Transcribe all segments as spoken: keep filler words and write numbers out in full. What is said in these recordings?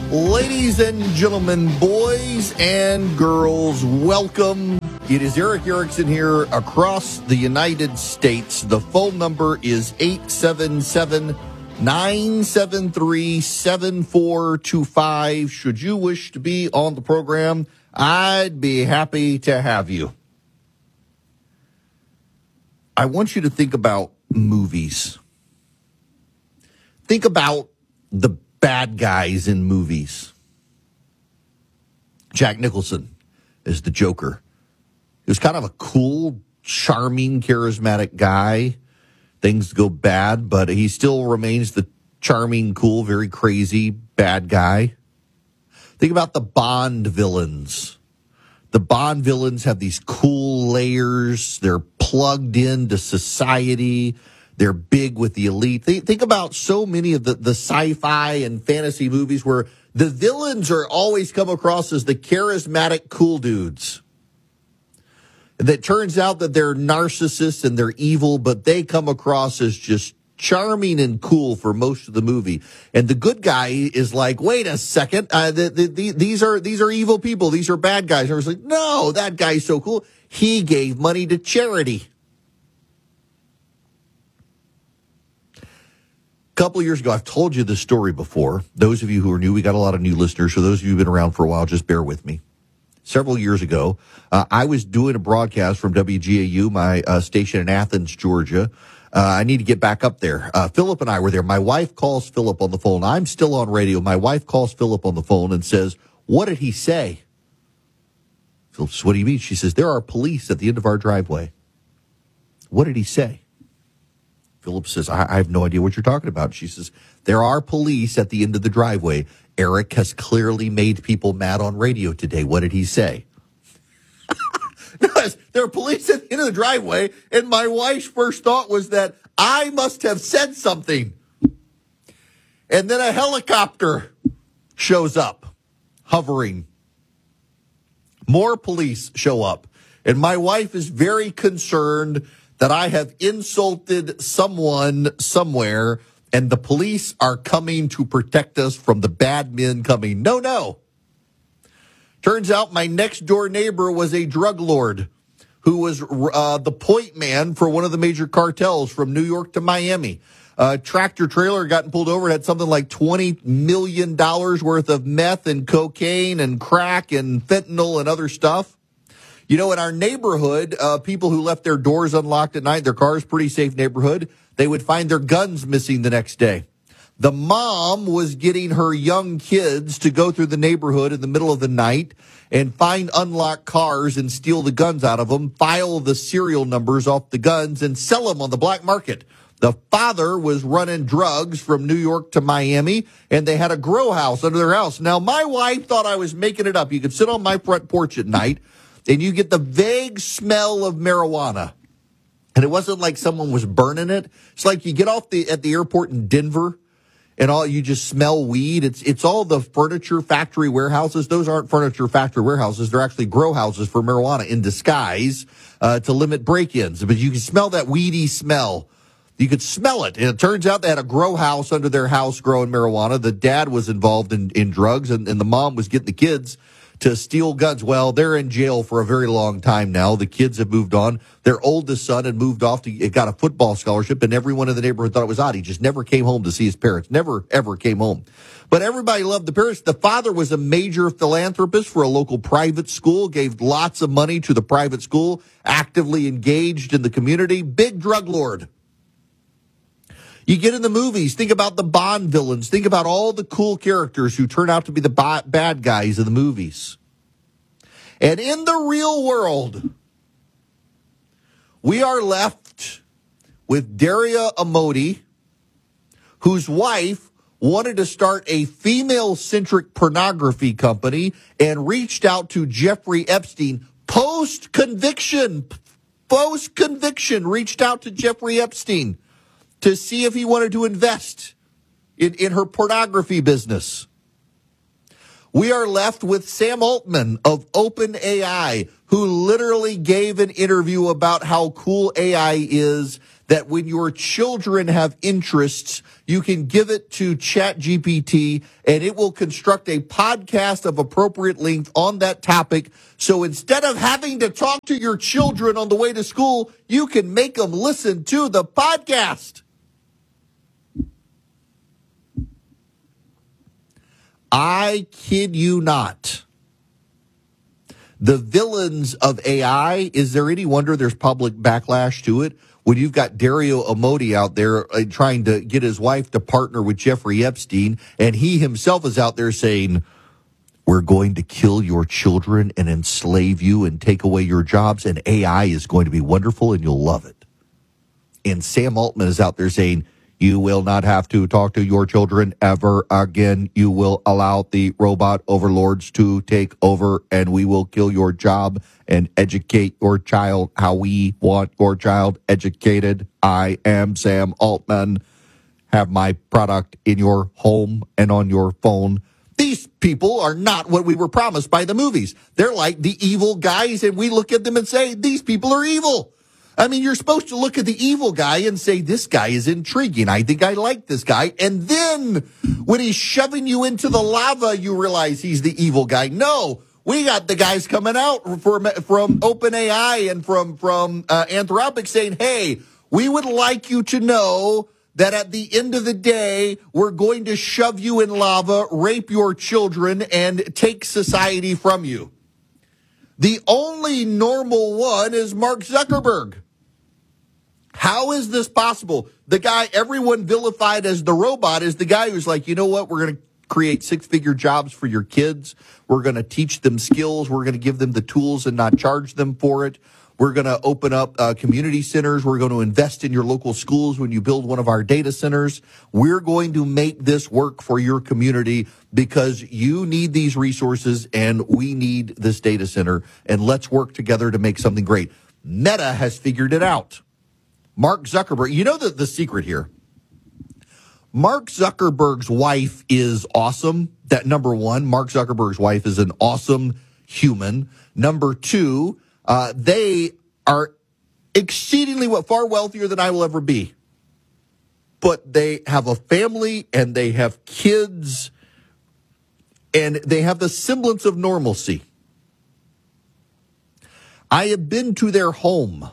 Ladies and gentlemen, boys and girls, welcome. It is Erick Erickson here across the United States. The phone number is eight seven seven, nine seven three, seven four two five. Should you wish to be on the program, I'd be happy to have you. I want you to think about movies. Think about the bad guys in movies. Jack Nicholson is the Joker. He was kind of a cool, charming, charismatic guy. Things go bad, but he still remains the charming, cool, very crazy, bad guy. Think about the Bond villains. The Bond villains have these cool layers. They're plugged into society. They're big with the elite. Think, think about so many of the, the sci-fi and fantasy movies where the villains are always come across as the charismatic cool dudes. That turns out that they're narcissists and they're evil, but they come across as just charming and cool for most of the movie. And the good guy is like, wait a second, uh, the, the, the, these are these are evil people. These are bad guys. And I was like, no, that guy's so cool. He gave money to charity. A couple of years ago, I've told you this story before. Those of you who are new, we got a lot of new listeners. So those of you who've been around for a while, just bear with me. Several years ago, uh, I was doing a broadcast from W G A U, my uh, station in Athens, Georgia. Uh, I need to get back up there. Uh, Philip and I were there. My wife calls Philip on the phone. I'm still on radio. My wife calls Philip on the phone and says, what did he say? Philip says, what do you mean? She says, there are police at the end of our driveway. What did he say? Philip says, I, I have no idea what you're talking about. She says, there are police at the end of the driveway. Eric has clearly made people mad on radio today. What did he say? Guys, there are police at the end of the driveway, and my wife's first thought was that I must have said something. And then a helicopter shows up, hovering. More police show up, and my wife is very concerned that I have insulted someone somewhere, and the police are coming to protect us from the bad men coming. No, no. Turns out my next door neighbor was a drug lord who was uh, the point man for one of the major cartels from New York to Miami. Uh, tractor trailer gotten pulled over, had something like twenty million dollars worth of meth and cocaine and crack and fentanyl and other stuff. You know, in our neighborhood, uh, people who left their doors unlocked at night, their cars, pretty safe neighborhood, they would find their guns missing the next day. The mom was getting her young kids to go through the neighborhood in the middle of the night and find unlocked cars and steal the guns out of them, file the serial numbers off the guns, and sell them on the black market. The father was running drugs from New York to Miami, and they had a grow house under their house. Now, my wife thought I was making it up. You could sit on my front porch at night, and you get the vague smell of marijuana. And it wasn't like someone was burning it. It's like you get off the at the airport in Denver, and all you just smell weed. It's it's all the furniture factory warehouses. Those aren't furniture factory warehouses. They're actually grow houses for marijuana in disguise uh, to limit break-ins. But you can smell that weedy smell. You could smell it. And it turns out they had a grow house under their house growing marijuana. The dad was involved in, in drugs, and, and the mom was getting the kids to steal guns. Well, they're in jail for a very long time now. The kids have moved on. Their oldest son had moved off to got a football scholarship, and everyone in the neighborhood thought it was odd. He just never came home to see his parents. Never, ever came home. But everybody loved the parents. The father was a major philanthropist for a local private school, gave lots of money to the private school, actively engaged in the community. Big drug lord. You get in the movies, think about the Bond villains. Think about all the cool characters who turn out to be the ba- bad guys in the movies. And in the real world, we are left with Daria Amoti, whose wife wanted to start a female-centric pornography company and reached out to Jeffrey Epstein post-conviction. Post-conviction, reached out to Jeffrey Epstein to see if he wanted to invest in, in her pornography business. We are left with Sam Altman of OpenAI, who literally gave an interview about how cool A I is, that when your children have interests, you can give it to ChatGPT and it will construct a podcast of appropriate length on that topic. So instead of having to talk to your children on the way to school, you can make them listen to the podcast. I kid you not. The villains of A I, is there any wonder there's public backlash to it? When you've got Dario Amodei out there uh, trying to get his wife to partner with Jeffrey Epstein, and he himself is out there saying, we're going to kill your children and enslave you and take away your jobs, and A I is going to be wonderful and you'll love it. And Sam Altman is out there saying, you will not have to talk to your children ever again. You will allow the robot overlords to take over, and we will kill your job and educate your child how we want your child educated. I am Sam Altman. Have my product in your home and on your phone. These people are not what we were promised by the movies. They're like the evil guys, and we look at them and say, these people are evil. I mean, you're supposed to look at the evil guy and say, this guy is intriguing. I think I like this guy. And then when he's shoving you into the lava, you realize he's the evil guy. No, we got the guys coming out from, from OpenAI and from, from uh, Anthropic saying, hey, we would like you to know that at the end of the day, we're going to shove you in lava, rape your children, and take society from you. The only normal one is Mark Zuckerberg. How is this possible? The guy everyone vilified as the robot is the guy who's like, you know what? We're going to create six-figure jobs for your kids. We're going to teach them skills. We're going to give them the tools and not charge them for it. We're going to open up uh, community centers. We're going to invest in your local schools when you build one of our data centers. We're going to make this work for your community because you need these resources and we need this data center. And let's work together to make something great. Meta has figured it out. Mark Zuckerberg, you know the, the secret here. Mark Zuckerberg's wife is awesome. That number one, Mark Zuckerberg's wife is an awesome human. Number two, uh, they are exceedingly far wealthier than I will ever be. But they have a family and they have kids and they have the semblance of normalcy. I have been to their home.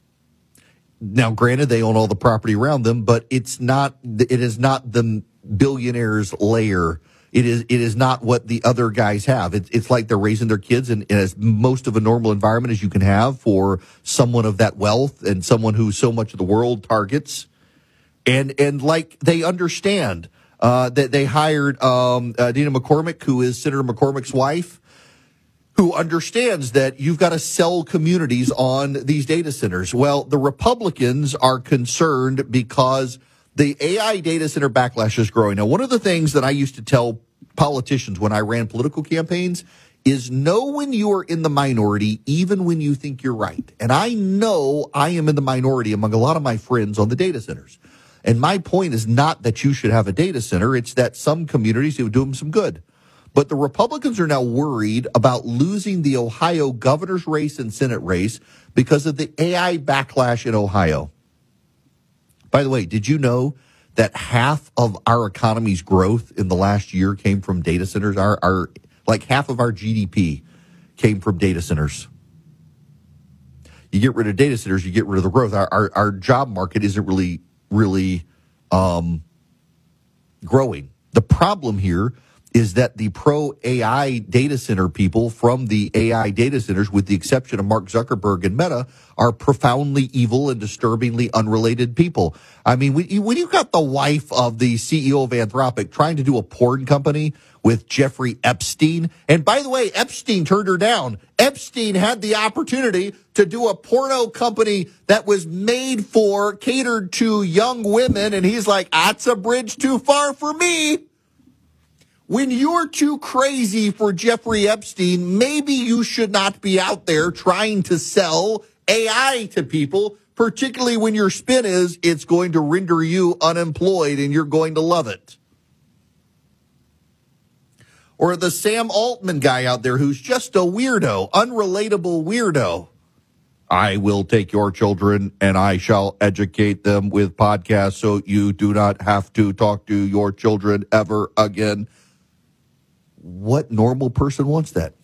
Now, granted, they own all the property around them, but it's not, it is not the billionaire's lair. It is, it is not what the other guys have. It's, it's like they're raising their kids in, in as most of a normal environment as you can have for someone of that wealth and someone who so much of the world targets. And, and like they understand, uh, that they hired, um, uh, Dina McCormick, who is Senator McCormick's wife, who understands that you've got to sell communities on these data centers. Well, the Republicans are concerned because the A I data center backlash is growing. Now, one of the things that I used to tell politicians when I ran political campaigns is know when you are in the minority, even when you think you're right. And I know I am in the minority among a lot of my friends on the data centers. And my point is not that you should have a data center. It's that some communities, it would do them some good. But the Republicans are now worried about losing the Ohio governor's race and Senate race because of the A I backlash in Ohio. By the way, did you know that half of our economy's growth in the last year came from data centers? Our, our like half of our G D P came from data centers. You get rid of data centers, you get rid of the growth. Our our, our job market isn't really, really um, growing. The problem here is that the pro-A I data center people from the A I data centers, with the exception of Mark Zuckerberg and Meta, are profoundly evil and disturbingly unrelated people. I mean, when you, when you got the wife of the C E O of Anthropic trying to do a porn company with Jeffrey Epstein, and by the way, Epstein turned her down. Epstein had the opportunity to do a porno company that was made for, catered to young women, and he's like, that's a bridge too far for me. When you're too crazy for Jeffrey Epstein, maybe you should not be out there trying to sell A I to people, particularly when your spin is it's going to render you unemployed and you're going to love it. Or the Sam Altman guy out there who's just a weirdo, unrelatable weirdo. I will take your children and I shall educate them with podcasts so you do not have to talk to your children ever again. What normal person wants that?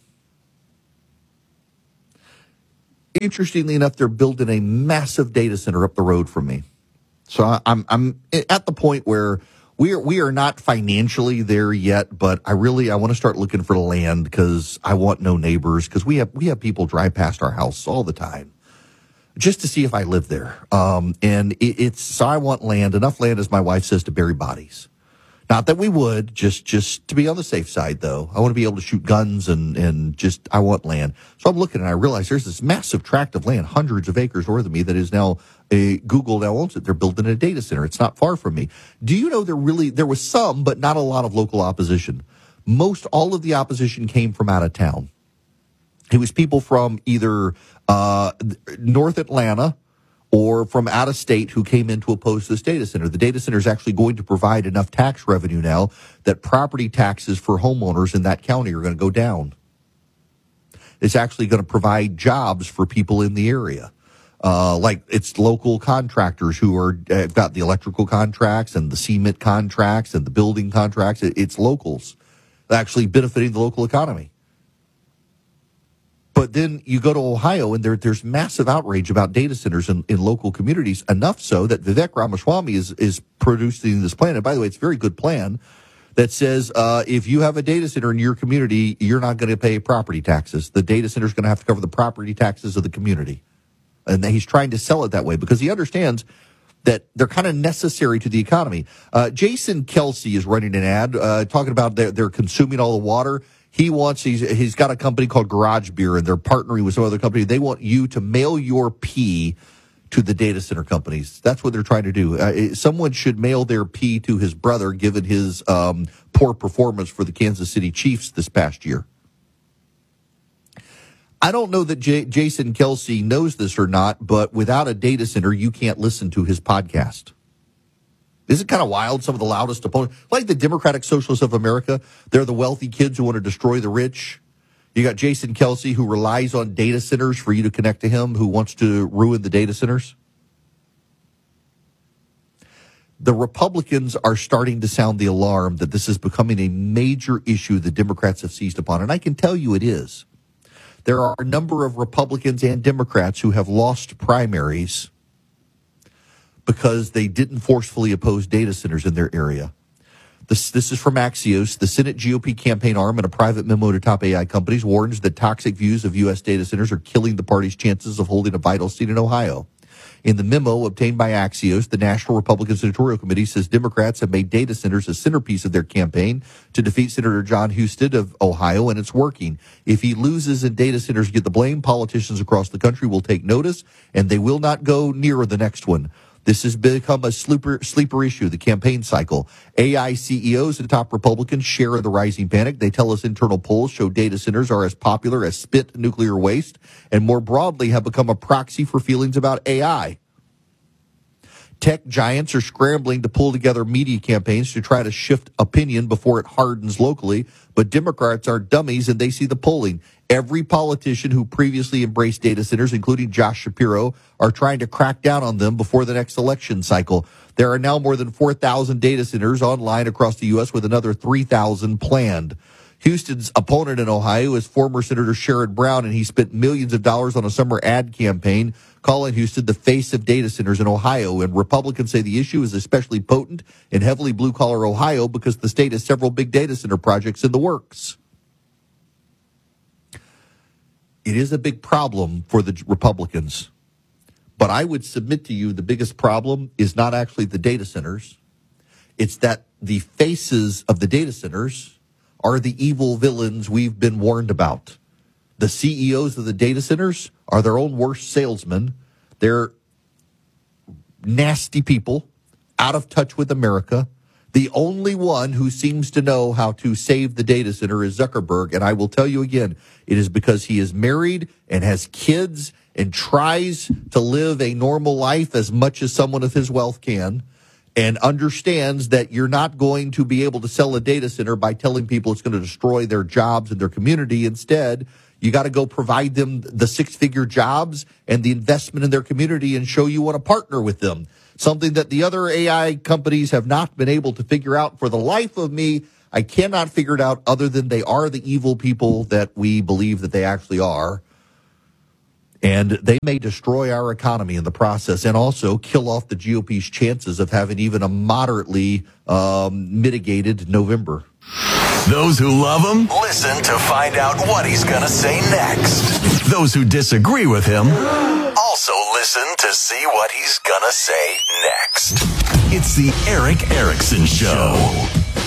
Interestingly enough, they're building a massive data center up the road from me. So I'm I'm at the point where we are we are not financially there yet, but I really I want to start looking for land because I want no neighbors, because we have we have people drive past our house all the time just to see if I live there. Um, and it, it's so I want land, enough land, as my wife says, to bury bodies. Not that we would, just just to be on the safe side, though. I want to be able to shoot guns and, and just, I want land. So I'm looking and I realize there's this massive tract of land, hundreds of acres north of me, that is now, a, Google now owns it. They're building a data center. It's not far from me. Do you know there really, there was some, but not a lot of local opposition. Most, all of the opposition came from out of town. It was people from either uh, North Atlanta or from out of state who came in to oppose this data center. The data center is actually going to provide enough tax revenue now that property taxes for homeowners in that county are going to go down. It's actually going to provide jobs for people in the area. Uh, like it's local contractors who are uh, got the electrical contracts and the cement contracts and the building contracts. It, it's locals actually benefiting the local economy. But then you go to Ohio, and there, there's massive outrage about data centers in, in local communities, enough so that Vivek Ramaswamy is, is producing this plan. And by the way, it's a very good plan that says uh, if you have a data center in your community, you're not going to pay property taxes. The data center is going to have to cover the property taxes of the community. And he's trying to sell it that way because he understands that they're kind of necessary to the economy. Uh, Jason Kelsey is running an ad uh, talking about they're, they're consuming all the water. He wants, he's, he's got a company called Garage Beer, and they're partnering with some other company. They want you to mail your pee to the data center companies. That's what they're trying to do. Uh, someone should mail their pee to his brother, given his um, poor performance for the Kansas City Chiefs this past year. I don't know that J- Jason Kelsey knows this or not, but without a data center, you can't listen to his podcast. Isn't it kind of wild? Some of the loudest opponents, like the Democratic Socialists of America, they're the wealthy kids who want to destroy the rich. You got Jason Kelsey, who relies on data centers for you to connect to him, who wants to ruin the data centers. The Republicans are starting to sound the alarm that this is becoming a major issue the Democrats have seized upon. And I can tell you it is. There are a number of Republicans and Democrats who have lost primaries because they didn't forcefully oppose data centers in their area. This, this is from Axios. The Senate G O P campaign arm, in a private memo to top A I companies, warns that toxic views of U S data centers are killing the party's chances of holding a vital seat in Ohio. In the memo obtained by Axios, the National Republican Senatorial Committee says Democrats have made data centers a centerpiece of their campaign to defeat Senator John Husted of Ohio, and it's working. If he loses and data centers get the blame, politicians across the country will take notice, and they will not go near the next one. This has become a sleeper, sleeper issue, the campaign cycle. A I C E Os and top Republicans share in the rising panic. They tell us internal polls show data centers are as popular as spent nuclear waste, and more broadly have become a proxy for feelings about A I. Tech giants are scrambling to pull together media campaigns to try to shift opinion before it hardens locally, but Democrats are dummies and they see the polling. Every politician who previously embraced data centers, including Josh Shapiro, are trying to crack down on them before the next election cycle. There are now more than four thousand data centers online across the U S, with another three thousand planned. Houston's opponent in Ohio is former Senator Sherrod Brown, and he spent millions of dollars on a summer ad campaign calling Houston the face of data centers in Ohio. And Republicans say the issue is especially potent in heavily blue-collar Ohio because the state has several big data center projects in the works. It is a big problem for the Republicans. But I would submit to you the biggest problem is not actually the data centers. It's that the faces of the data centers are the evil villains we've been warned about. The C E Os of the data centers are their own worst salesmen. They're nasty people, out of touch with America. The only one who seems to know how to save the data center is Zuckerberg. And I will tell you again, it is because he is married and has kids and tries to live a normal life as much as someone of his wealth can. and understands that you're not going to be able to sell a data center by telling people it's going to destroy their jobs and their community. Instead, you got to go provide them the six-figure jobs and the investment in their community and show you want to partner with them. Something that the other A I companies have not been able to figure out. For the life of me, I cannot figure it out other than they are the evil people that we believe that they actually are. And they may destroy our economy in the process and also kill off the G O P's chances of having even a moderately um, mitigated November. Those who love him, listen to find out what he's going to say next. Those who disagree with him, also listen to see what he's going to say next. It's the Erick Erickson Show.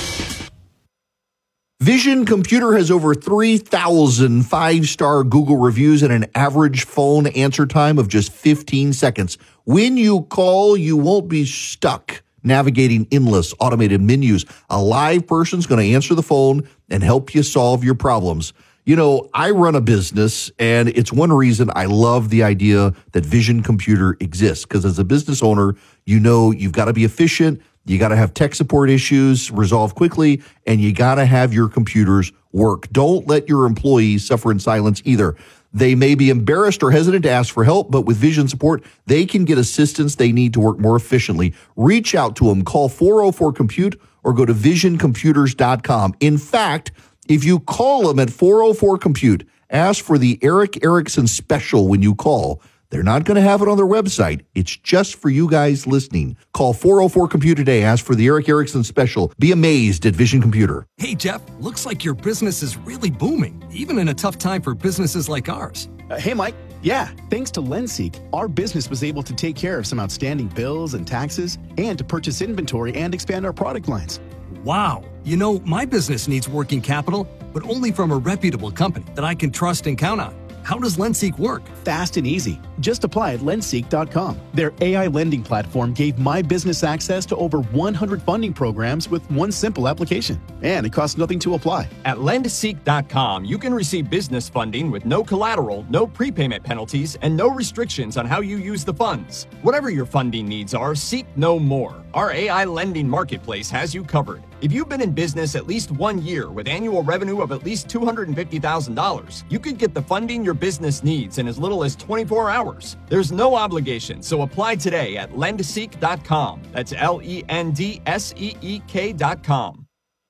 Vision Computer has over three thousand five-star Google reviews and an average phone answer time of just fifteen seconds. When you call, you won't be stuck navigating endless automated menus. A live person's going to answer the phone and help you solve your problems. You know, I run a business, and it's one reason I love the idea that Vision Computer exists, because as a business owner, you know you've got to be efficient. You got to have tech support issues resolved quickly, and you got to have your computers work. Don't let your employees suffer in silence either. They may be embarrassed or hesitant to ask for help, but with Vision support, they can get assistance they need to work more efficiently. Reach out to them. Call four oh four compute or go to vision computers dot com. In fact, if you call them at four oh four compute, ask for the Erick Erickson special when you call. They're not going to have it on their website. It's just for you guys listening. Call four oh four compute today. Ask for the Erick Erickson special. Be amazed at Vision Computer. Hey, Jeff, looks like your business is really booming, even in a tough time for businesses like ours. Uh, hey, Mike. Yeah, thanks to LendSeek, our business was able to take care of some outstanding bills and taxes and to purchase inventory and expand our product lines. Wow. You know, my business needs working capital, but only from a reputable company that I can trust and count on. How does LendSeek work? Fast and easy. Just apply at lendseek dot com. Their A I lending platform gave my business access to over one hundred funding programs with one simple application. And it costs nothing to apply. At lendseek dot com, you can receive business funding with no collateral, no prepayment penalties, and no restrictions on how you use the funds. Whatever your funding needs are, seek no more. Our A I lending marketplace has you covered. If you've been in business at least one year with annual revenue of at least two hundred fifty thousand dollars, you could get the funding your business needs in as little as twenty-four hours. There's no obligation, so apply today at lendseek dot com. That's L E N D S E E K dot com.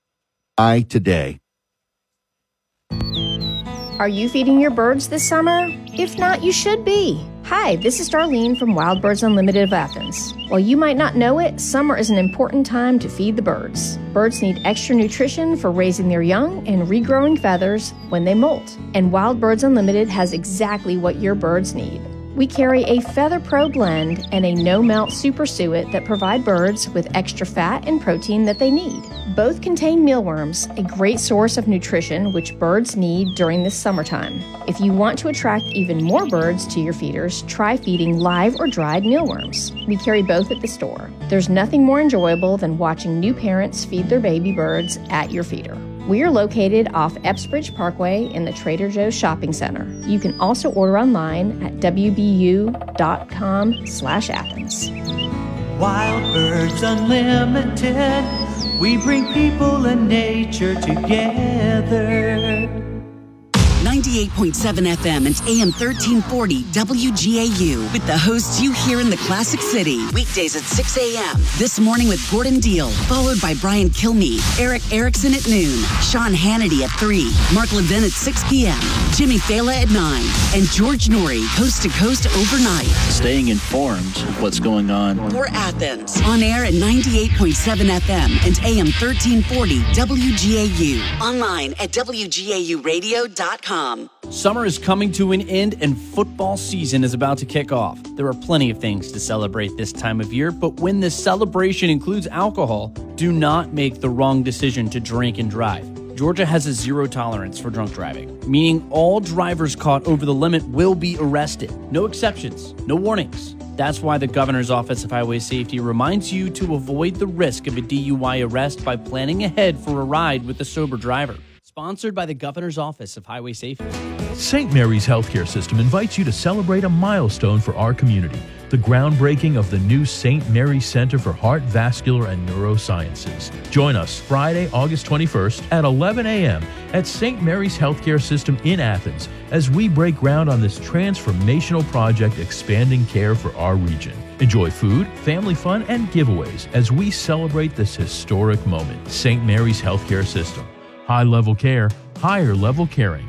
I today. Are you feeding your birds this summer? If not, you should be. Hi, this is Darlene from Wild Birds Unlimited of Athens. While you might not know it, summer is an important time to feed the birds. Birds need extra nutrition for raising their young and regrowing feathers when they molt. And Wild Birds Unlimited has exactly what your birds need. We carry a Feather Pro blend and a no-melt super suet that provide birds with extra fat and protein that they need. Both contain mealworms, a great source of nutrition which birds need during this summertime. If you want to attract even more birds to your feeders, try feeding live or dried mealworms. We carry both at the store. There's nothing more enjoyable than watching new parents feed their baby birds at your feeder. We are located off Epsbridge Parkway in the Trader Joe's Shopping Center. You can also order online at w b u dot com slash Athens. Wild Birds Unlimited, we bring people and nature together. ninety-eight point seven F M and A M thirteen forty W G A U with the hosts you hear in the Classic City. Weekdays at six a.m. This morning with Gordon Deal, followed by Brian Kilmeade, Erick Erickson at noon, Sean Hannity at three, Mark Levin at six p.m., Jimmy Fallon at nine, and George Norrie, coast to coast overnight. Staying informed of what's going on. For Athens, on air at ninety-eight point seven F M and A M thirteen forty W G A U. Online at w g a u radio dot com. Summer is coming to an end and football season is about to kick off. There are plenty of things to celebrate this time of year, but when this celebration includes alcohol, do not make the wrong decision to drink and drive. Georgia has a zero tolerance for drunk driving, meaning all drivers caught over the limit will be arrested. No exceptions, no warnings. That's why the Governor's Office of Highway Safety reminds you to avoid the risk of a D U I arrest by planning ahead for a ride with a sober driver. Sponsored by the Governor's Office of Highway Safety. Saint Mary's Healthcare System invites you to celebrate a milestone for our community. the groundbreaking of the new Saint Mary's Center for Heart, Vascular, and Neurosciences. Join us Friday, August twenty-first at eleven a.m. at Saint Mary's Healthcare System in Athens as we break ground on this transformational project expanding care for our region. Enjoy food, family fun, and giveaways as we celebrate this historic moment. Saint Mary's Healthcare System. High-level care, higher-level caring.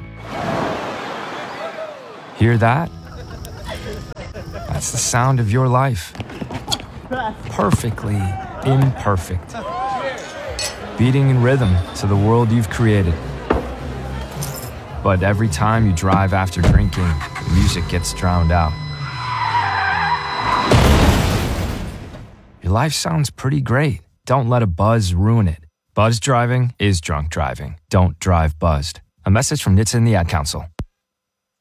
Hear that? That's the sound of your life. Perfectly imperfect. Beating in rhythm to the world you've created. But every time you drive after drinking, the music gets drowned out. Your life sounds pretty great. Don't let a buzz ruin it. Buzz driving is drunk driving. Don't drive buzzed. A message from N H T S A and the Ad Council.